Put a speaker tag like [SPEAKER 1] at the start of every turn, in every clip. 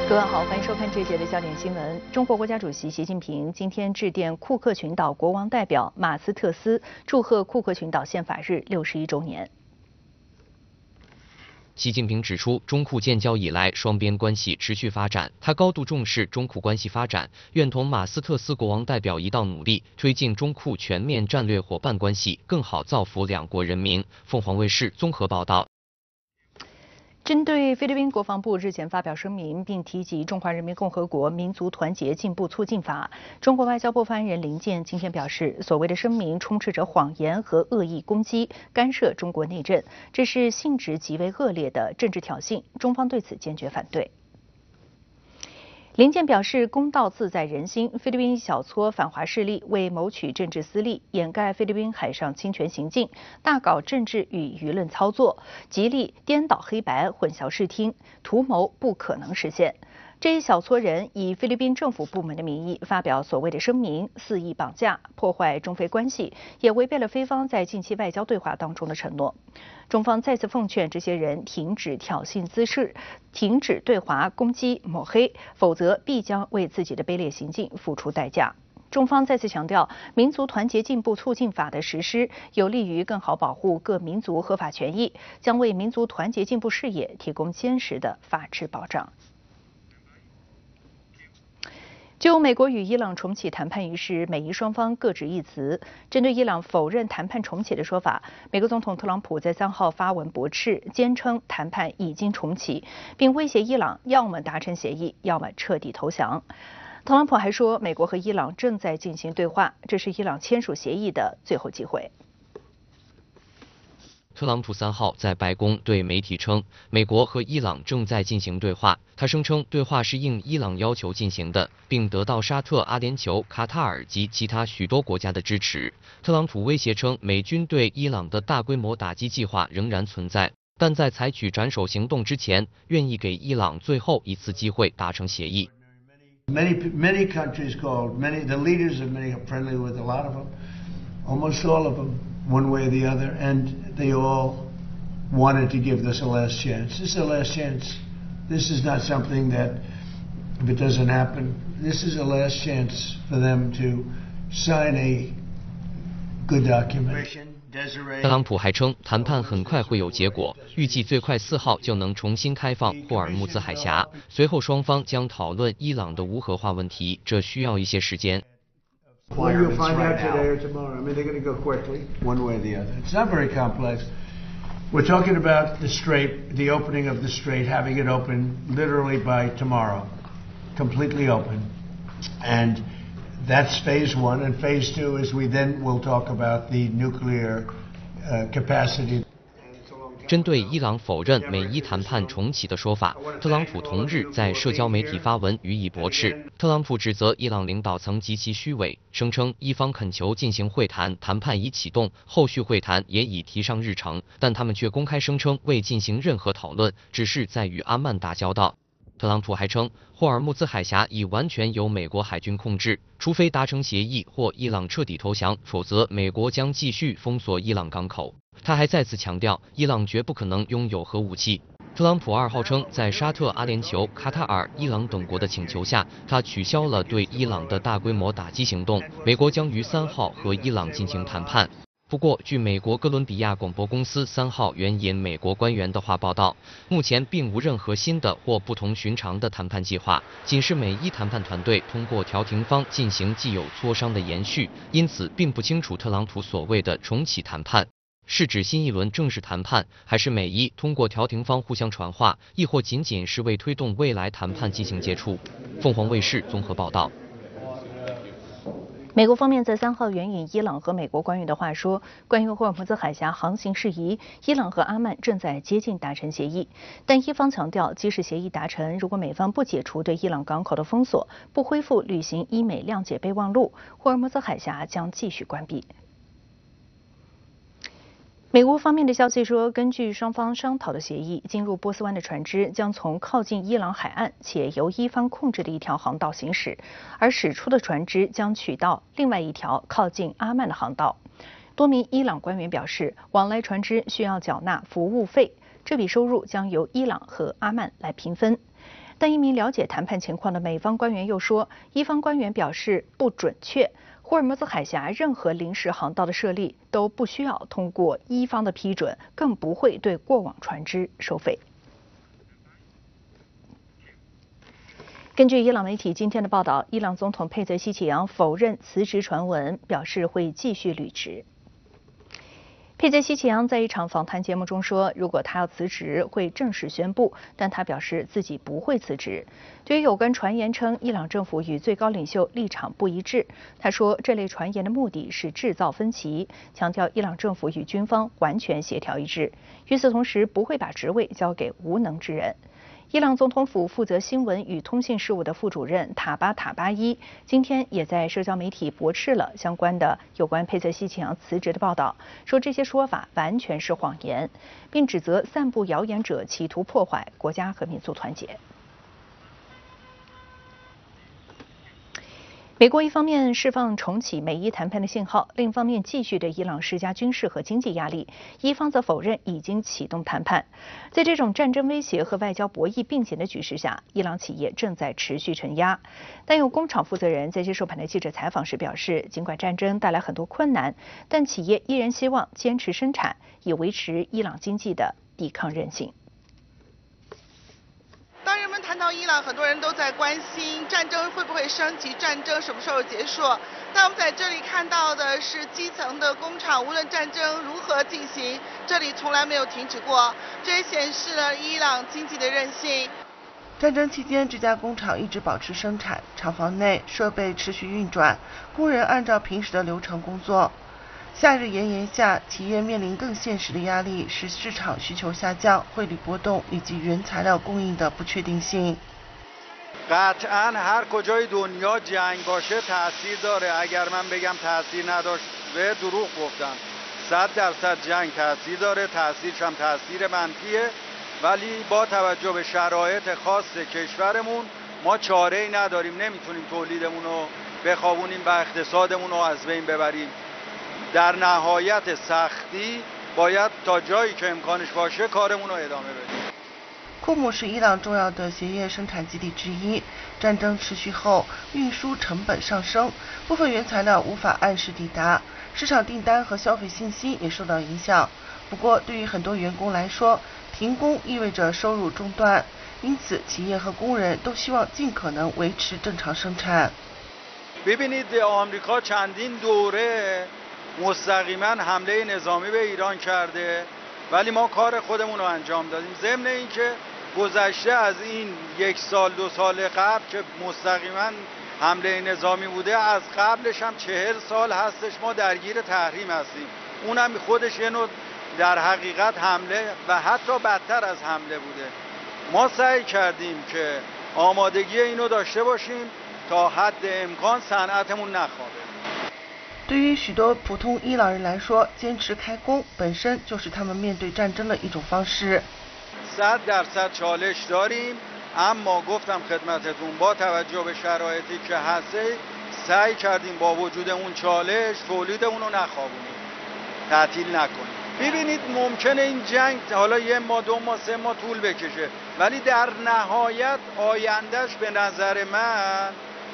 [SPEAKER 1] 各位好，欢迎收看这节的焦点新闻。中国国家主席习近平今天致电库克群岛国王代表马斯特斯，祝贺库克群岛宪法日61周年。
[SPEAKER 2] 习近平指出，中库建交以来，双边关系持续发展。他高度重视中库关系发展，愿同马斯特斯国王代表一道努力，推进中库全面战略伙伴关系，更好造福两国人民。凤凰卫视综合报道。
[SPEAKER 1] 针对菲律宾国防部日前发表声明，并提及《中华人民共和国民族团结进步促进法》，中国外交部发言人林健今天表示，所谓的声明充斥着谎言和恶意攻击，干涉中国内政，这是性质极为恶劣的政治挑衅，中方对此坚决反对。林健表示，公道自在人心。菲律宾小撮反华势力为谋取政治私利，掩盖菲律宾海上侵权行径，大搞政治与舆论操作，极力颠倒黑白、混淆视听，图谋不可能实现。这一小撮人以菲律宾政府部门的名义发表所谓的声明，肆意绑架、破坏中菲关系，也违背了菲方在近期外交对话当中的承诺。中方再次奉劝这些人停止挑衅滋事，停止对华攻击抹黑，否则必将为自己的卑劣行径付出代价。中方再次强调，民族团结进步促进法的实施有利于更好保护各民族合法权益，将为民族团结进步事业提供坚实的法治保障。就美国与伊朗重启谈判一事，美伊双方各执一词。针对伊朗否认谈判重启的说法，美国总统特朗普在3号发文驳斥，坚称谈判已经重启，并威胁伊朗要么达成协议，要么彻底投降。特朗普还说，美国和伊朗正在进行对话，这是伊朗签署协议的最后机会。
[SPEAKER 2] 特朗普3号在白宫对媒体称，美国和伊朗正在进行对话。他声称，对话是应伊朗要求进行的，并得到沙特、阿联酋、卡塔尔及其他许多国家的支持。特朗普威胁称，美军对伊朗的大规模打击计划仍然存在，但在采取斩首行动之前，愿意给伊朗最后一次机会达成协议。
[SPEAKER 3] Many countries called, the leaders of many are friendly with a lot of them, almost all of them, one way or the other, and they all wanted to give this a last chance. This is a last chance. This is not something that, if it doesn't happen, this is a last chance for them to sign a good document.
[SPEAKER 2] 特朗普还称，谈判很快会有结果，预计最快4号就能重新开放霍尔木兹海峡。随后双方将讨论伊朗的无核化问题，这需要一些时间。
[SPEAKER 3] Well, you'll find out today or tomorrow. I mean, they're going to go quickly, one way or the other. It's not very complex. We're talking about the strait, the opening of the strait, having it open literally by tomorrow, completely open. And that's phase 1. And phase 2 is we then will talk about the nuclear capacity.
[SPEAKER 2] 针对伊朗否认美伊谈判重启的说法，特朗普同日在社交媒体发文予以驳斥。特朗普指责伊朗领导层极其虚伪，声称伊方恳求进行会谈，谈判已启动，后续会谈也已提上日程，但他们却公开声称未进行任何讨论，只是在与阿曼打交道。特朗普还称，霍尔木兹海峡已完全由美国海军控制，除非达成协议或伊朗彻底投降，否则美国将继续封锁伊朗港口。他还再次强调，伊朗绝不可能拥有核武器。特朗普2号称，在沙特、阿联酋、卡塔尔、伊朗等国的请求下，他取消了对伊朗的大规模打击行动。美国将于3号和伊朗进行谈判。不过，据美国哥伦比亚广播公司3号援引美国官员的话报道，目前并无任何新的或不同寻常的谈判计划，仅是美伊谈判团队通过调停方进行既有磋商的延续，因此并不清楚特朗普所谓的重启谈判是指新一轮正式谈判，还是美伊通过调停方互相传话，亦或仅仅是为推动未来谈判进行接触。凤凰卫视综合报道。
[SPEAKER 1] 美国方面在3号援引伊朗和美国官员的话说，关于霍尔木兹海峡航行事宜，伊朗和阿曼正在接近达成协议，但伊方强调，即使协议达成，如果美方不解除对伊朗港口的封锁，不恢复履行伊美谅解备忘录，霍尔木兹海峡将继续关闭。美国方面的消息说，根据双方商讨的协议，进入波斯湾的船只将从靠近伊朗海岸且由伊方控制的一条航道行驶，而驶出的船只将取到另外一条靠近阿曼的航道。多名伊朗官员表示，往来船只需要缴纳服务费，这笔收入将由伊朗和阿曼来平分。 但一名了解谈判情况的美方官员又说，伊方官员表示不准确。霍尔木兹海峡任何临时航道的设立都不需要通过伊方的批准，更不会对过往船只收费。根据伊朗媒体今天的报道，伊朗总统佩泽希奇扬否认辞职传闻，表示会继续履职。佩泽希奇扬在一场访谈节目中说，如果他要辞职，会正式宣布，但他表示自己不会辞职。对于有关传言称伊朗政府与最高领袖立场不一致，他说这类传言的目的是制造分歧，强调伊朗政府与军方完全协调一致，与此同时不会把职位交给无能之人。伊朗总统府负责新闻与通信事务的副主任塔巴伊今天也在社交媒体驳斥了相关的有关佩泽希奇扬辞职的报道，说这些说法完全是谎言，并指责散布谣言者企图破坏国家和民族团结。美国一方面释放重启美伊谈判的信号，另一方面继续对伊朗施加军事和经济压力，伊方则否认已经启动谈判。在这种战争威胁和外交博弈并行的局势下，伊朗企业正在持续承压。但有工厂负责人在接受本台记者采访时表示，尽管战争带来很多困难，但企业依然希望坚持生产，以维持伊朗经济的抵抗韧性。
[SPEAKER 4] 当人们谈到伊朗，很多人都在关心战争会不会升级，战争什么时候结束。但我们在这里看到的是基层的工厂，无论战争如何进行，这里从来没有停止过。这也显示了伊朗经济的韧性。
[SPEAKER 5] 战争期间，这家工厂一直保持生产，厂房内设备持续运转，工人按照平时的流程工作。夏日炎炎下，企业面临更现实的压力是市场需求下降、汇率波动以及原材料供应的不确定性。
[SPEAKER 6] قطعاً هر کجای دنیا جنگ باشه تاثیر داره. اگر من بگم تاثیر نداشت به دروغ گفتم. 100% جنگ تاثیر داره، تاثیرش هم تاثیر منفیه. ولی با توجه به شرایط خاص کشورمون ما چاره‌ای نداریم، نمیتونیم تولیدمون رو بخوابونیم و اقتصادمون رو از بین ببریم. در نهایت سختی باید تا جایی که امکانش باشه کارمون رو ادامه بدیم.
[SPEAKER 5] 库姆是伊朗重要的鞋业生产基地之一。战争持续后，运输成本上升，部分原材料无法按时抵达，市场订单和消费信心也受到影响。不过，对于很多员工来说，停工意味着收入中断，因此企业和工人都希望尽可能维持正常生产。
[SPEAKER 6] ببینید آمریکا چندین دوره مستقیما حمله نظامی به ایران کرده ولی ما کار خودمون رو انجام دادیم. ضمن اینکه گذشته از این 1 سال 2 سال قبل که مستقیما حمله نظامی بوده، از قبلش هم 40 سال هستش ما درگیر تحریم هستیم. اونم خودش یه نوع در حقیقت حمله و حتی بدتر از حمله بوده. ما سعی کردیم که آمادگی اینو داشته باشیم تا حد امکان صنعتمون نخوابه.
[SPEAKER 5] 对于许多普通伊朗人来说，坚持开工本身就是他们面对战争的一种方式。
[SPEAKER 6] 100% چالش داریم، اما گفتم خدمتتون با توجه به شرایطی که هست سعی کردیم با وجود اون چالش تولیدمون رو نخوابونیم، تعطیل نکنیم. ببینید ممکنه این جنگ حالا 1 ماه 2 ماه 3 ماه طول بکشه، ولی در نهایت آیندهش به نظر من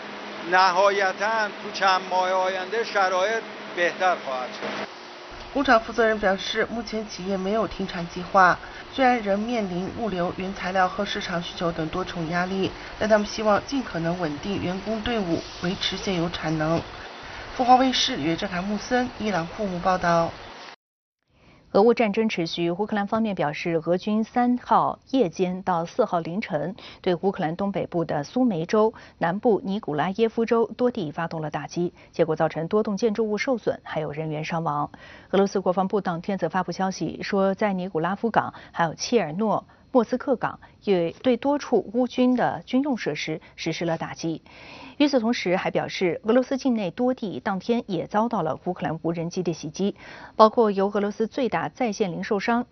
[SPEAKER 6] نهایتاً تو چند ماه آینده شرایط بهتر خواهد شد.
[SPEAKER 5] 工厂负责人表示，目前企业没有停产计划，虽然仍面临物流、原材料和市场需求等多重压力，但他们希望尽可能稳定员工队伍，维持现有产能。凤凰卫视约翰·穆森，伊朗库姆报道。
[SPEAKER 1] 俄乌战争持续，乌克兰方面表示，俄军3号夜间到4号凌晨对乌克兰东北部的苏梅州、南部尼古拉耶夫州多地发动了打击，结果造成多栋建筑物受损，还有人员伤亡。俄罗斯国防部当天则发布消息说，在尼古拉夫港还有切尔诺莫斯克港也对多处乌军的军用设施实施了打击。与此同时，还表示俄罗斯境内多地当天也遭到了乌克兰无人机的袭击，包括由俄罗斯最大在线零售商